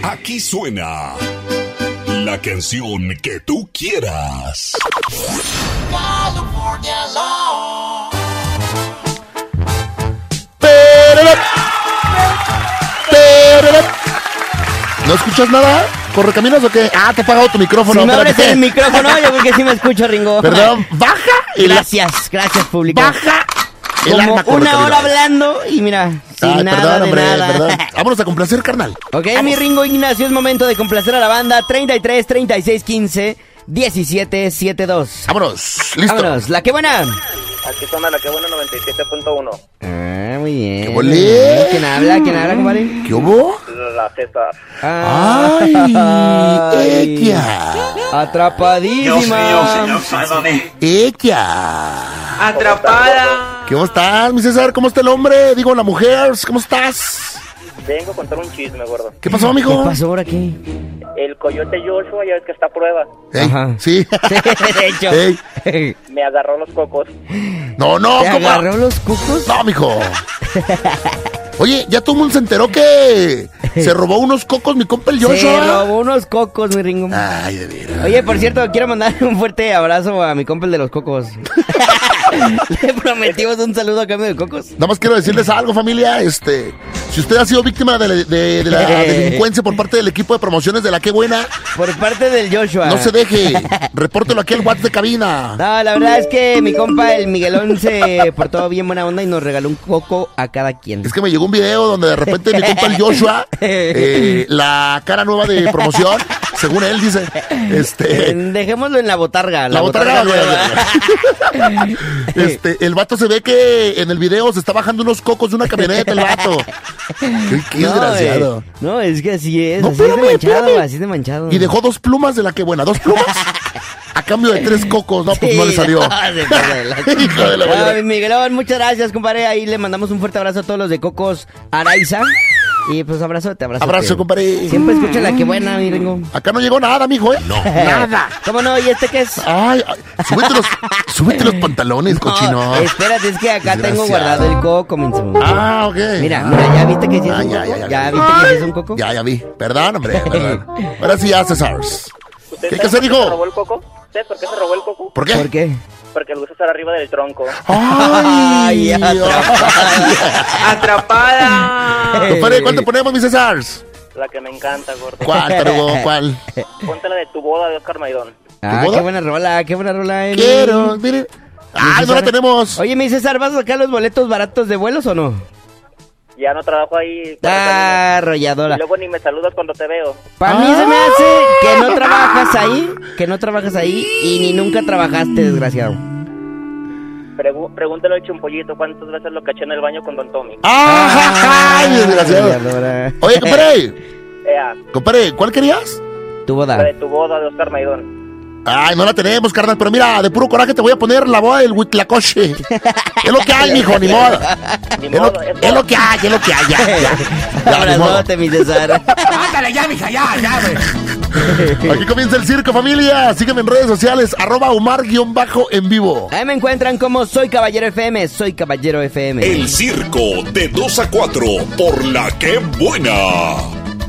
Aquí suena la canción que tú quieras. California Love. ¿No escuchas nada? ¿Correcaminos o qué? Ah, te he apagado tu micrófono. Si me abres el micrófono, yo creo que sí me escucho, Ringo. Perdón, baja. Gracias, público. Baja. Como una hora hablando y mira, sin nada perdón, de hombre, nada. perdón. Vámonos a complacer, carnal. Ok, mi Ringo Ignacio, es momento de complacer a la banda 33 36 15 17 72. Vámonos, listo. Vámonos, la que buena. Aquí suena la que buena 97.1. Ah, muy bien. ¿Qué bolé? ¿Quién habla, compadre? ¿Qué hubo? La César. ¡Ay! ¡Ella! Atrapadísima. ¡Ella! Atrapada. ¿Cómo estás, mi César? ¿Cómo está el hombre? Digo, la mujer. ¿Cómo estás? Vengo a contar un chisme, gordo. ¿Qué pasó, amigo? ¿Qué pasó ahora aquí? El coyote Joshua, ya ves que está a prueba. Ey, Ajá. sí. De hecho. Ey. Me agarró los cocos. No, ¿Te ¿cómo? agarró los cucos? No, mijo. Oye, ya todo el mundo se enteró que se robó unos cocos mi compa el Joshua. Se robó unos cocos, mi Ringo. Ay, de veras. Oye, por cierto, quiero mandar un fuerte abrazo a mi compa el de los cocos. Le prometimos un saludo a cambio de cocos. Nada más quiero decirles algo, familia. Si usted ha sido víctima de la delincuencia por parte del equipo de promociones de La Qué Buena, Por parte del Joshua. no se deje. Repórtelo aquí al WhatsApp de cabina. No, la verdad es que mi compa el Miguelón se portó bien buena onda y nos regaló un coco a cada quien. Es que me llegó un video donde de repente mi compa el Joshua, la cara nueva de promoción, según él dice, Dejémoslo en la botarga. la botarga nueva. el vato se ve que en el video se está bajando unos cocos de una camioneta, el vato. Qué desgraciado. No, es que así es. No, así es de espérame, manchado, espérame. así es de manchado. Y dejó 2 plumas de La Qué Buena, 2 plumas. A cambio de 3 cocos, no, pues no le salió. Se pasa de lanza. Hijo de la madre. Mi Miguelón, muchas gracias, compadre. Ahí le mandamos un fuerte abrazo a todos los de Cocos Araiza. Y pues abrazo. Abrazo, compadre. Siempre escucha La Qué Buena, mi Ringo. Acá no llegó nada, mijo, ¿eh? No, nada. ¿Cómo no? ¿Y este qué es? Ay, súbete los pantalones, cochino. Espérate, es que acá tengo Desgraciado. guardado el coco, menso. Ah, ok. Mira, ¿ya viste que sí es un Ya, coco? ya. ¿Ya viste que sí es un coco? Ya vi. Perdón, hombre, perdón. Ahora sí ya, César. ¿Usted ¿Qué hay que sabe hacer, por qué hijo? se robó el coco? ¿Usted por qué se robó el coco? ¿Por qué? ¿Por qué? Porque lo gusta estar arriba del tronco. Ay, Atrapada. Compadre, ¿cuál te ponemos, mi César? La que me encanta, gordo. ¿Cuál, tarugo? ¿Cuál? Ponte la de Tu Boda de Oscar Maidón. Ah, boda? qué buena rola, Quiero, miren. Ay, no la tenemos. Oye, mi César, ¿vas a sacar los boletos baratos de vuelos o no? Ya no trabajo ahí. por el Ah, camino. arrolladora. Y luego ni me saludas cuando te veo. Para mí se me hace que no trabajas ahí y ni nunca trabajaste, desgraciado. Pregúntale al Chumpollito cuántas veces lo caché en el baño con Don Tommy. Ay, desgraciado. Arrolladora. Oye, compadre. Ea, Compadre, ¿cuál querías? Tu la boda. de Tu Boda de Oscar Maidón. Ay, no la tenemos, carnal, pero mira, de puro coraje te voy a poner la boda del Huitlacoche. Es lo que hay, mijo, ni modo. Ni Es modo, es lo que hay, ya, ni modo. Abrazote, mi César. Ándale ya, mija, ya, güey. Aquí comienza el circo, familia. Sígueme en redes sociales, @Omar_en vivo. Ahí me encuentran como Soy Caballero FM, Soy Caballero FM. El circo de 2 a 4 por La Qué Buena.